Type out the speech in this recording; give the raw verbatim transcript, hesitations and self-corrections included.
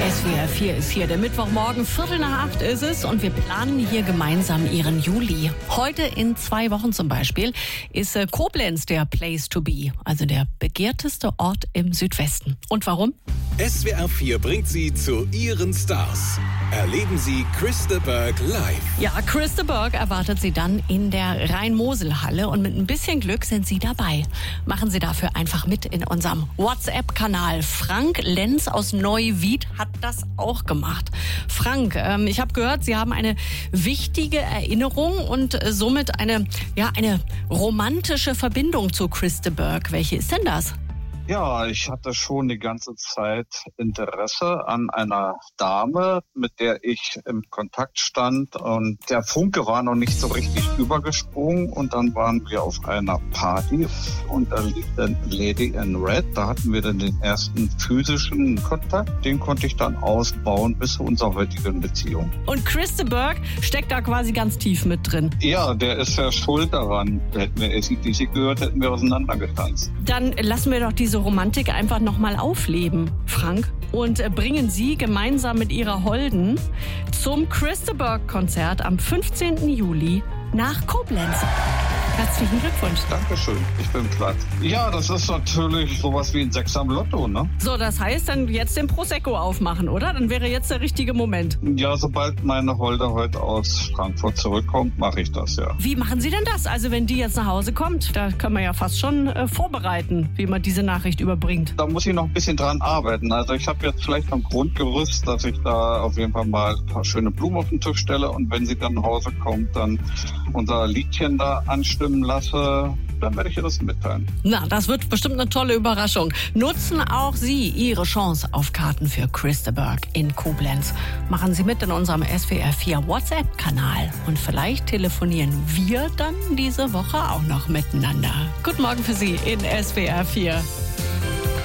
S W R vier ist hier. Der Mittwochmorgen, Viertel nach acht ist es und wir planen hier gemeinsam Ihren Juli. Heute in zwei Wochen zum Beispiel ist äh, Koblenz der Place to be, also der begehrteste Ort im Südwesten. Und warum? S W R vier bringt Sie zu Ihren Stars. Erleben Sie Chris de Burgh live. Ja, Chris de Burgh erwartet Sie dann in der Rhein-Mosel-Halle und mit ein bisschen Glück sind Sie dabei. Machen Sie dafür einfach mit in unserem WhatsApp-Kanal. Frank Lenz aus Neuwied hat das auch gemacht. Frank, ähm, ich habe gehört, Sie haben eine wichtige Erinnerung und äh, somit eine, ja, eine romantische Verbindung zu Chris de Burgh. Welche ist denn das? Ja, ich hatte schon die ganze Zeit Interesse an einer Dame, mit der ich im Kontakt stand. Und der Funke war noch nicht so richtig übergesprungen. Und dann waren wir auf einer Party und da lief dann Lady in Red. Da hatten wir dann den ersten physischen Kontakt. Den konnte ich dann ausbauen bis zu unserer heutigen Beziehung. Und Chris de Burgh steckt da quasi ganz tief mit drin. Ja, der ist ja schuld daran. Hätten wir A C D C gehört, hätten wir auseinandergetanzt. Dann lassen wir doch diese Romantik einfach nochmal aufleben, Frank. Und bringen Sie gemeinsam mit Ihrer Holden zum Chris de Burgh-Konzert am fünfzehnten Juli nach Koblenz. Herzlichen Glückwunsch. Dankeschön, ich bin platt. Ja, das ist natürlich sowas wie ein Sechser am Lotto, ne? So, das heißt dann jetzt den Prosecco aufmachen, oder? Dann wäre jetzt der richtige Moment. Ja, sobald meine Holde heute aus Frankfurt zurückkommt, mache ich das, ja. Wie machen Sie denn das? Also wenn die jetzt nach Hause kommt, da kann man ja fast schon äh, vorbereiten, wie man diese Nachricht überbringt. Da muss ich noch ein bisschen dran arbeiten. Also ich habe jetzt vielleicht noch ein Grundgerüst, dass ich da auf jeden Fall mal ein paar schöne Blumen auf den Tisch stelle und wenn sie dann nach Hause kommt, dann unser Liedchen da anstimmen lasse, dann werde ich ihr das mitteilen. Na, das wird bestimmt eine tolle Überraschung. Nutzen auch Sie Ihre Chance auf Karten für Chris de Burgh in Koblenz. Machen Sie mit in unserem S W R vier WhatsApp-Kanal. Und vielleicht telefonieren wir dann diese Woche auch noch miteinander. Guten Morgen für Sie in S W R vier.